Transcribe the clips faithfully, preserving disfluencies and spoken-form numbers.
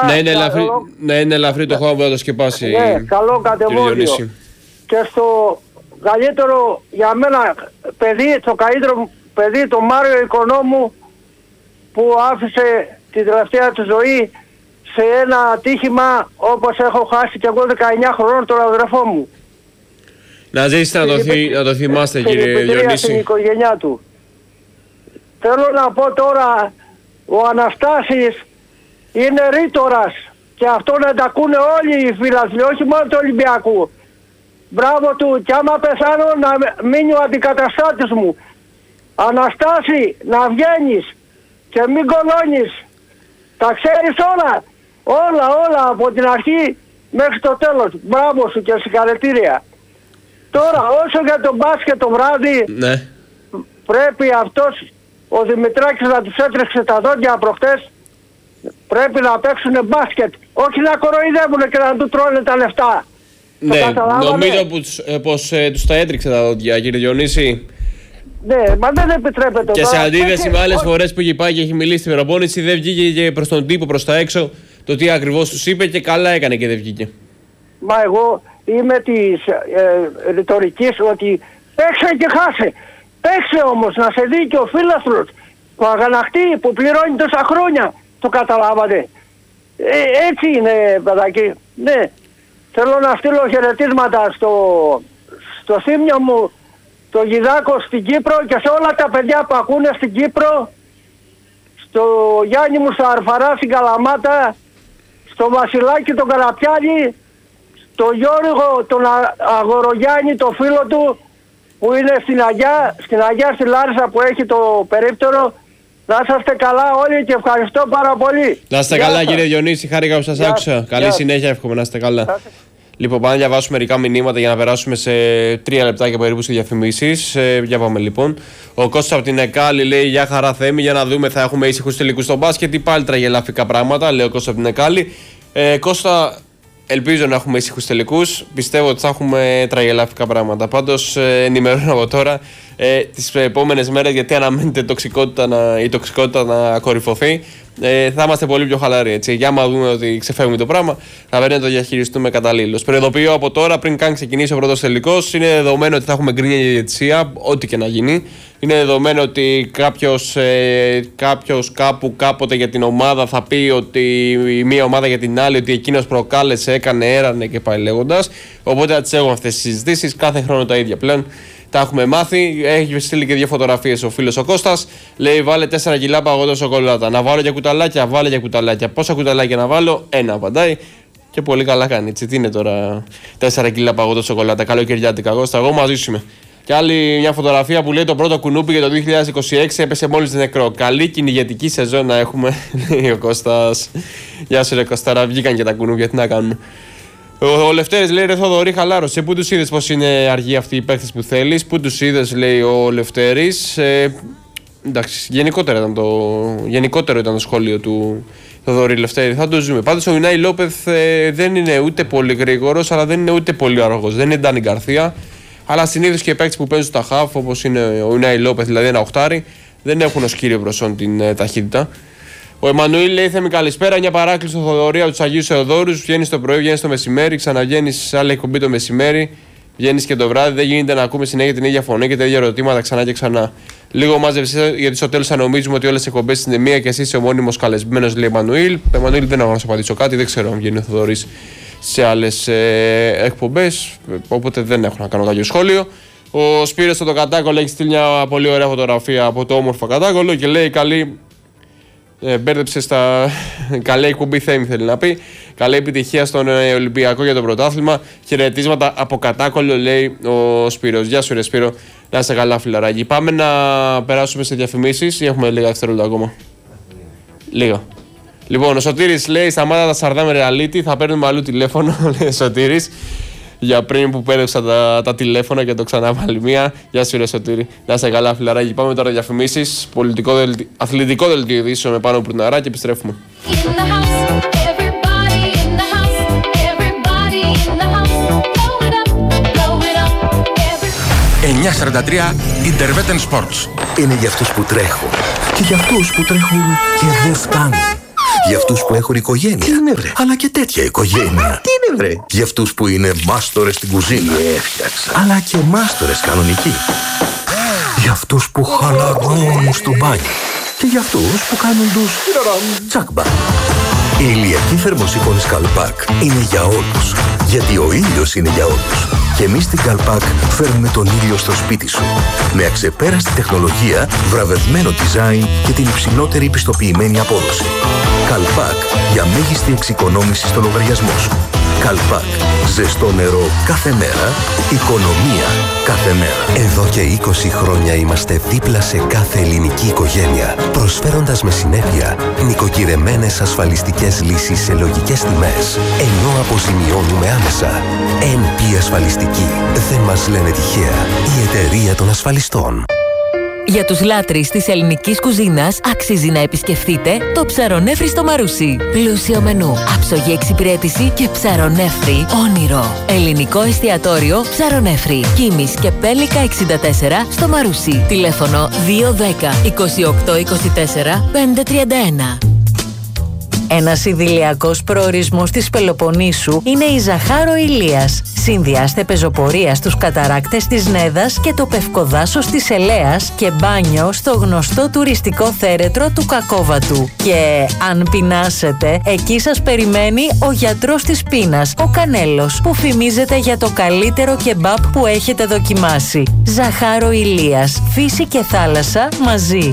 να είναι ελαφρύ, να είναι ελαφρύ το χώμα που θα το σκεπάσει. Ναι, καλό κατεβόδιο. Και στο καλύτερο για μένα παιδί, το καλύτερο παιδί, το Μάριο Οικονόμου, που άφησε τη τελευταία του ζωή σε ένα ατύχημα όπως έχω χάσει και εγώ δεκαεννιά χρονών τον αδερφό μου. Να ζήσετε να, το θυ, να το θυμάστε κύριε Διονύση. Στην οικογένειά του. Θέλω να πω τώρα, ο Αναστάσης είναι ρήτορας και αυτό να τα ακούνε όλοι οι φίλαθλοι, όχι μόνο του Ολυμπιακού. Μπράβο του, και άμα πεθάνω να μείνει ο αντικαταστάτης μου. Αναστάση, να βγαίνεις και μην κολώνεις. Τα ξέρεις όλα, όλα, όλα από την αρχή μέχρι το τέλος. Μπράβο σου και συγχαρητήρια. Τώρα όσο για το μπάσκετ το βράδυ, ναι, πρέπει αυτός ο Δημητράκης να τους έτρεξε τα δόντια προχτές. Πρέπει να παίξουν μπάσκετ, όχι να κοροϊδεύουν και να του τρώνε τα λεφτά. Ναι, νομίζω πως, πως ε, τους τα έτριξε τα δόντια κύριε Διονύση. Ναι, μα δεν επιτρέπεται. Και τώρα, σε αντίθεση και... με άλλες φορές που έχει πάει και έχει μιλήσει στην προπόνηση, δεν βγήκε και προς τον τύπο, προς τα έξω, το τι ακριβώς τους είπε, και καλά έκανε και δεν βγήκε. Μα εγώ είμαι της ε, ρητορικής ότι παίξε και χάσε. Παίξε όμως, να σε δει και ο φίλαθλος, ο αγαναχτή που πληρώνει τόσα χρόνια. Το καταλάβατε. Ε, έτσι είναι, παιδάκι. Ναι. Θέλω να στείλω χαιρετίσματα στο, στο θύμιο μου, το Γιδάκο στην Κύπρο, και σε όλα τα παιδιά που ακούνε στην Κύπρο, στο Γιάννη μου στα Αρφαρά στην Καλαμάτα, στο Βασιλάκι τον Καραπιάλη, στο Γιώργο τον Αγορογιάννη, το φίλο του που είναι στην Αγιά, στην Αγιά στη Λάρισα που έχει το περίπτερο. Να είσαστε καλά όλοι και ευχαριστώ πάρα πολύ. Να είστε καλά κύριε Διονύση, χάρηκα που σας άκουσα. Καλή συνέχεια, εύχομαι να είστε καλά. Γεια. Λοιπόν, πάμε να διαβάσουμε μερικά μηνύματα για να περάσουμε σε τρία λεπτάκια περίπου σε διαφημίσεις. Ε, για πάμε λοιπόν. Ο Κώστας από την Εκάλη λέει: Γεια χαρά Θέμη, για να δούμε, θα έχουμε ήσυχους τελικούς στο μπάσκετ ή πάλι τραγελαφικά πράγματα. Λέει ο Κώστας από την Εκάλη. Ε, Κώστα, ελπίζω να έχουμε ήσυχους τελικούς. Πιστεύω ότι θα έχουμε τραγελαφικά πράγματα. Πάντως, ε, ενημερώνω από τώρα ε, τις επόμενες μέρες, γιατί αναμένεται τοξικότητα να, η τοξικότητα να κορυφωθεί. Ε, θα είμαστε πολύ πιο χαλαροί. Έτσι. Για να δούμε ότι ξεφεύγουμε το πράγμα, θα πρέπει να το διαχειριστούμε καταλήλως. Προειδοποιώ από τώρα, πριν καν ξεκινήσει ο πρώτος τελικός, είναι δεδομένο ότι θα έχουμε γκρίνια για διαιτησία, ό,τι και να γίνει. Είναι δεδομένο ότι κάποιος, ε, κάποιος κάπου κάποτε για την ομάδα θα πει ότι η μία ομάδα για την άλλη, ότι εκείνος προκάλεσε, έκανε, έρανε και πάει λέγοντας. Οπότε θα τις έχουμε αυτές τις συζητήσεις, κάθε χρόνο τα ίδια πλέον. Τα έχουμε μάθει. Έχει στείλει και δύο φωτογραφίες ο φίλος ο Κώστας. Λέει: Βάλε τέσσερα κιλά παγωτό σοκολάτα. Να βάλω για κουταλάκια, βάλε για κουταλάκια. Πόσα κουταλάκια να βάλω? Ένα, απαντάει. Και πολύ καλά κάνει. Έτσι, τι είναι τώρα τέσσερα κιλά παγωτό σοκολάτα? Καλοκαιριάτικα. Κώστα, εγώ μαζί σου είμαι. Και άλλη μια φωτογραφία που λέει: Το πρώτο κουνούπι για το δύο χιλιάδες είκοσι έξι έπεσε μόλις νεκρό. Καλή κυνηγετική σεζόν να έχουμε. Λέει ο Κώστας. Γεια σου, ρε Κώσταρα. Βγήκαν και τα κουνούπια, τι να κάνουμε. Ο, ο Λευτέρης λέει: Ρε Θοδωρή, χαλάρωσε. Πού τους είδες πως είναι αργοί αυτοί οι παίκτες που θέλεις? Πού τους είδες, λέει ο Λευτέρης. Ε, εντάξει, γενικότερα ήταν το, γενικότερο ήταν το σχόλιο του Θοδωρή Λευτέρη. Θα το ζούμε. Πάντως ο Ινάι Λόπεθ ε, δεν είναι ούτε πολύ γρήγορος, αλλά δεν είναι ούτε πολύ αργός. Δεν είναι Ντάνι Γκαρθία. Αλλά συνήθως και οι παίκτες που παίζουν στα χαφ, όπως είναι ο Ινάι Λόπεθ, δηλαδή ένα οχτάρι, δεν έχουν ως κύριο προσόν την ε, ταχύτητα. Ο Εμμανουήλ λέει: Θέμη, καλησπέρα. Μια παράκληση στο Θοδωρή από του Αγίου Θεοδόρου. Βγαίνει το πρωί, βγαίνει το μεσημέρι, ξαναβγαίνει σε άλλη εκπομπή το μεσημέρι, βγαίνει και το βράδυ. Δεν γίνεται να ακούμε συνέχεια την ίδια φωνή και τα ίδια ερωτήματα ξανά και ξανά. Λίγο μάζεψε, γιατί στο τέλος θα νομίζουμε ότι όλες οι εκπομπές είναι μία και εσύ είσαι ο μόνιμος καλεσμένος, λέει ο Εμμανουήλ. Εμμανουήλ, δεν έχω να σου απαντήσω κάτι, δεν ξέρω αν βγαίνει ο Θοδωρής σε άλλες ε, εκπομπές. Οπότε δεν έχω να κάνω κάποιο σχόλιο. Ο Σπύρος στο το Κατάκολο έχει στείλει μια πολύ ωραία φωτογραφία από το όμορφο Κατάκολο και λέει: Καλή. Ε, μπέρδεψε στα καλή εκπομπή Θέμη, θέλει να πει. Καλή επιτυχία στον ε, Ολυμπιακό για το πρωτάθλημα. Χαιρετίσματα από Κατάκολο, λέει ο Σπύρος. Γεια σου, ρε Σπύρο. Να είσαι καλά, φιλαράκι. Πάμε να περάσουμε σε διαφημίσεις ή έχουμε λίγα δευτερόλεπτα ακόμα? Λίγα. Λοιπόν, ο Σωτήρης λέει: Σταμάτα τα σαρδά με ρεαλίτη. Θα παίρνουμε αλλού τηλέφωνο, λέει ο Σωτήρης. Για πριν που πέδεψα τα, τα τηλέφωνα και το ξαναβάλει μία. Γεια σου, ρε Σωτήρη. Να είσαι καλά, φιλαράκι. Πάμε τώρα διαφημίσεις. Πολιτικό δελτι... Αθλητικό δελτίο ειδήσεων με πάνω Πουρναρά και επιστρέφουμε. εννιακόσια σαράντα τρία Intervetten Sports. Είναι για αυτούς που τρέχουν και για αυτούς που τρέχουν και δεν φτάνουν. Για αυτούς που έχουν οικογένεια. Τι είναι βρε? Αλλά και τέτοια οικογένεια. Τι είναι βρε? Για αυτούς που είναι μάστορες στην κουζίνα. Έφτιαξα. Αλλά και μάστορες κανονικοί. Για αυτούς που χαλαρώνουν στο μπάνιο. Και για αυτούς που κάνουν τους τσακμπά. Η ηλιακή θερμοσύφωνη Καλπάκ είναι για όλους. Γιατί ο ήλιος είναι για όλους. Και εμείς στην Καλπάκ φέρνουμε τον ήλιο στο σπίτι σου. Με αξεπέραστη τεχνολογία, βραβευμένο design και την υψηλότερη πιστοποιημένη απόδοση. Καλπάκ για μέγιστη εξοικονόμηση στο λογαριασμό σου. Καλπάκ. Ζεστό νερό κάθε μέρα. Οικονομία κάθε μέρα. Εδώ και είκοσι χρόνια είμαστε δίπλα σε κάθε ελληνική οικογένεια, προσφέροντας με συνέπεια νοικοκυρεμένες ασφαλιστικές λύσεις σε λογικές τιμές, ενώ αποζημιώνουμε άμεσα. εν πι Ασφαλιστική. Δεν μας λένε τυχαία. Η εταιρεία των ασφαλιστών. Για τους λάτρεις της ελληνικής κουζίνας αξίζει να επισκεφτείτε το Ψαρονέφρι στο Μαρούσι. Πλούσιο μενού, άψογη εξυπηρέτηση και ψαρονέφρι όνειρο. Ελληνικό εστιατόριο Ψαρονέφρι. Κίμης και Πέλικα εξήντα τέσσερα στο Μαρούσι. Τηλέφωνο δύο δέκα είκοσι οκτώ είκοσι τέσσερα πεντακόσια τριάντα ένα. Ένας ιδηλιακός προορισμός της Πελοποννήσου είναι η Ζαχάρο Ηλίας. Συνδυάστε πεζοπορία στους καταράκτες της Νέδας και το πευκοδάσος της Ελέας και μπάνιο στο γνωστό τουριστικό θέρετρο του Κακόβατου. Και αν πεινάσετε, εκεί σας περιμένει ο γιατρός της πείνας, ο Κανέλος, που φημίζεται για το καλύτερο κεμπάπ που έχετε δοκιμάσει. Ζαχάρο Ηλίας, φύση και θάλασσα μαζί.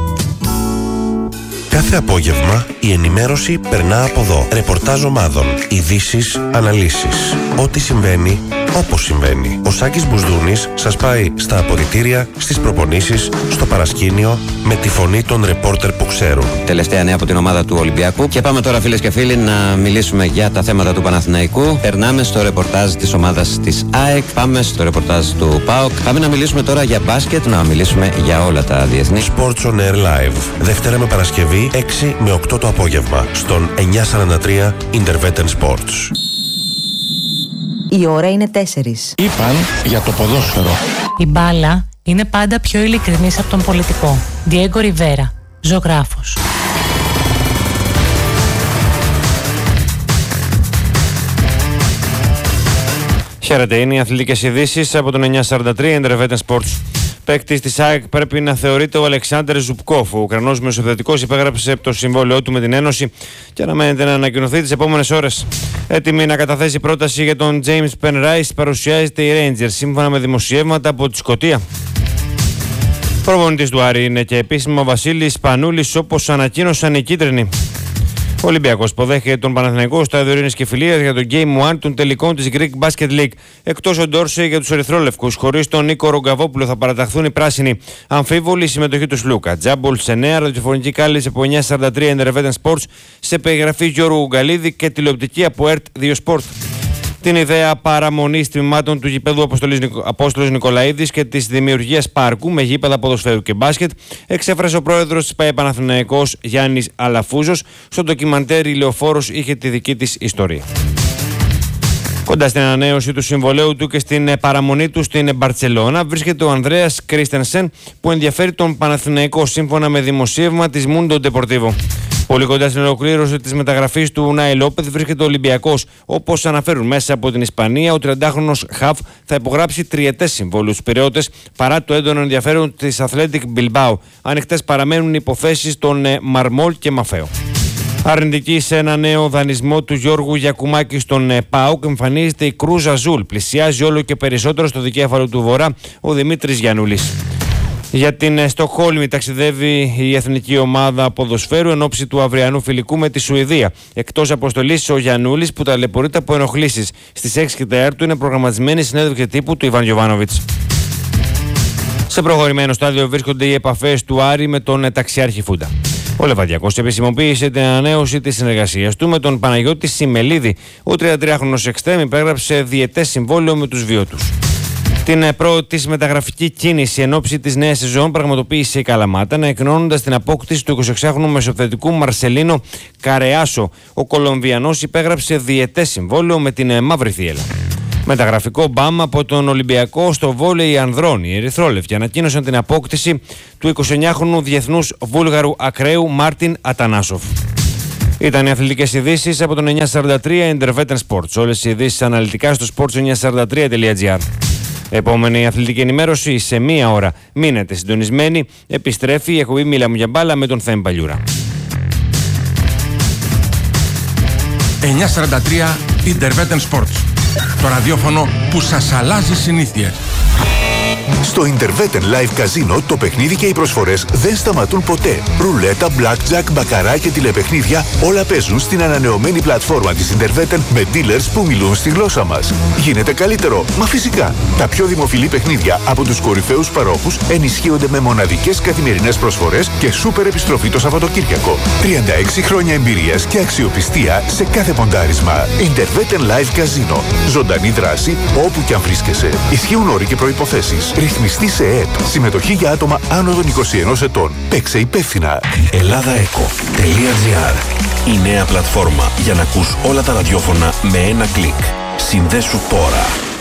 Κάθε απόγευμα η ενημέρωση περνά από εδώ. Ρεπορτάζ ομάδων, ειδήσεις, αναλύσεις. Ό,τι συμβαίνει, όπως συμβαίνει. Ο Σάκης Μπουσδούνης σας πάει στα αποδυτήρια, στις προπονήσεις, στο παρασκήνιο, με τη φωνή των ρεπόρτερ που ξέρουν. Τελευταία νέα από την ομάδα του Ολυμπιακού. Και πάμε τώρα, φίλες και φίλοι, να μιλήσουμε για τα θέματα του Παναθηναϊκού. Περνάμε στο ρεπορτάζ της ομάδας της ΑΕΚ. Πάμε στο ρεπορτάζ του ΠΑΟΚ. Πάμε να μιλήσουμε τώρα για μπάσκετ, να μιλήσουμε για όλα τα διεθνή. Sports on Air Live. Δευτέρα με Παρασκευή, έξι με οκτώ το απόγευμα, στον εννιακόσια σαράντα τρία Intervetten Sports. Η ώρα είναι τέσσερις. Είπαν για το ποδόσφαιρο. Η μπάλα είναι πάντα πιο ειλικρινής από τον πολιτικό. Διέγκο Ριβέρα, ζωγράφος. Χαίρετε, είναι οι αθλητικές ειδήσεις από τον εννιακόσια σαράντα τρία Intervetten Sports. Παίκτης της ΑΕΚ πρέπει να θεωρείται ο Αλεξάνδρ Ζουπκόφ. Ο Ουκρανός μεσοεπιθετικός υπέγραψε το συμβόλαιό του με την Ένωση και αναμένεται να ανακοινωθεί τις επόμενες ώρες. Έτοιμη να καταθέσει πρόταση για τον James Penrice, παρουσιάζεται η Rangers σύμφωνα με δημοσιεύματα από τη Σκωτία. Προπονητής του Άρη είναι και επίσημα ο Βασίλης Πανούλης, όπως ανακοίνωσαν οι κίτρινοι. Ο Ολυμπιακός υποδέχεται τον Παναθηναϊκό στο Στάδιο Ειρήνης και Φιλίας για το Game ένα των τελικών της Greek Basket League. Εκτός ο Ντόρσεϊ για τους ερυθρόλευκους, χωρίς τον Νίκο Ρογκαβόπουλο θα παραταχθούν οι πράσινοι. Αμφίβολη η συμμετοχή του Σλούκα. Τζάμπολ σε νέα, ραδιοφωνική κάλυψη από εννιακόσια σαράντα τρία Intervetten Sports, σε περιγραφή Γιώργου Ουγγαλίδη και τηλεοπτική από ΕΡΤ δύο Sport. Την ιδέα παραμονής τμήματων του γηπέδου Απόστολος Νικολαίδης και της δημιουργίας πάρκου με γήπεδα ποδοσφαίρου και μπάσκετ εξέφρασε ο πρόεδρος της ΠΑΕ Παναθηναϊκός Γιάννης Αλαφούζος. Στο ντοκιμαντέρ η Λεωφόρος είχε τη δική της ιστορία. Κοντά στην ανανέωση του συμβολέου του και στην παραμονή του στην Μπαρτσελώνα βρίσκεται ο Ανδρέας Κρίστενσεν, που ενδιαφέρει τον Παναθηναϊκό σύμφωνα με δημοσίευμα της Mundo Deportivo. Πολύ κοντά στην ολοκλήρωση της μεταγραφής του Ουνάι Λόπεθ βρίσκεται ο Ολυμπιακός. Όπως αναφέρουν μέσα από την Ισπανία, ο τριαντάχρονος Χαβ θα υπογράψει τριετές συμβόλαιο στους Πειραιώτες παρά το έντονο ενδιαφέρον της Athletic Bilbao. Ανοιχτές παραμένουν οι υποθέσεις των Μαρμόλ και Μαφέο. Αρνητική σε ένα νέο δανεισμό του Γιώργου Γιακουμάκη στον ΠΑΟΚ εμφανίζεται η Κρούζ Αζούλ. Πλησιάζει όλο και περισσότερο στο δικέφαλο του Βορρά ο Δημήτρης Γιαννούλης. Για την Στοκχόλμη ταξιδεύει η εθνική ομάδα ποδοσφαίρου εν ώψη του αυριανού φιλικού με τη Σουηδία. Εκτός αποστολής ο Γιαννούλης, που ταλαιπωρείται από ενοχλήσεις. Στις έξι και τέσσερα είναι προγραμματισμένη συνέντευξη τύπου του Ιβάν Γιοβάνοβιτς. Σε προχωρημένο στάδιο βρίσκονται οι επαφές του Άρη με τον ταξιάρχη Φούντα. Ο Λεβαδιακός επισημοποίησε την ανανέωση της συνεργασίας του με τον Παναγιώτη Σιμελίδη. Ο τριαντατριάχρονος εξτρέμ υπέγραψε διετές συμβόλαιο με τους βίωτους. Την πρώτη μεταγραφική κίνηση εν ώψη της νέας σεζόν πραγματοποίησε η Καλαμάτα, ανακοινώνοντας την απόκτηση του εικοσιεξάχρονου μεσοεπιθετικού Μαρσελίνο Καρεάσο. Ο Κολομβιανός υπέγραψε διετές συμβόλαιο με την Μαύρη Θίελα. Μεταγραφικό μπαμ από τον Ολυμπιακό στο βόλεϊ ανδρών. Οι ερυθρόλευκοι ανακοίνωσαν την απόκτηση του εικοσιεννιάχρονου διεθνούς Βούλγαρου ακραίου Μάρτιν Ατανάσοφ. Ήταν οι αθλητικές ειδήσεις από τον εννιακόσια σαράντα τρία Intervetten Sports. Όλες οι ειδήσεις αναλυτικά στο sports εννιακόσια σαράντα τρία τελεία τζι άρ. Επόμενη αθλητική ενημέρωση σε μία ώρα. Μείνετε συντονισμένοι. Επιστρέφει η εκπομπή Μίλα για μπάλα με τον Θέμη Παλιούρα. εννιακόσια σαράντα τρία Intervetten Sports. Το ραδιόφωνο που σας αλλάζει συνήθειες. Στο Intervetten Live Casino το παιχνίδι και οι προσφορές δεν σταματούν ποτέ. Ρουλέτα, blackjack, μπακαρά και τηλεπαιχνίδια όλα παίζουν στην ανανεωμένη πλατφόρμα της Intervetten με dealers που μιλούν στη γλώσσα μας. Γίνεται καλύτερο, μα φυσικά. Τα πιο δημοφιλή παιχνίδια από τους κορυφαίους παρόχους ενισχύονται με μοναδικές καθημερινές προσφορές και σούπερ επιστροφή το Σαββατοκύριακο. τριάντα έξι χρόνια εμπειρίας και αξιοπιστία σε κάθε ποντάρισμα. Intervetten Live Casino. Ζωντανή δράση όπου και αν βρίσκεσαι. Ισχύουν όροι και προϋποθέσεις. Ρυθμιστή σε ΕΕΠ. Συμμετοχή για άτομα άνω των είκοσι ενός ετών. Παίξε υπεύθυνα. ελλάδαεκο τελεία τζι άρ. Η νέα πλατφόρμα για να ακούς όλα τα ραδιόφωνα με ένα κλικ. Συνδέσου τώρα.